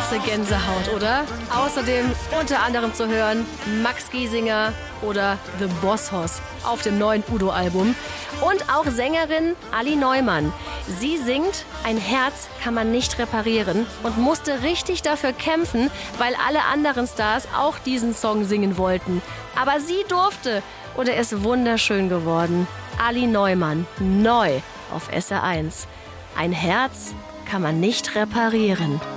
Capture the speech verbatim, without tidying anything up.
krasse Gänsehaut, oder? Außerdem unter anderem zu hören Max Giesinger oder The Boss Hoss auf dem neuen Udo-Album. Und auch Sängerin Ali Neumann. Sie singt Ein Herz kann man nicht reparieren und musste richtig dafür kämpfen, weil alle anderen Stars auch diesen Song singen wollten. Aber sie durfte und er ist wunderschön geworden. Ali Neumann, neu auf S R eins. Ein Herz kann man nicht reparieren.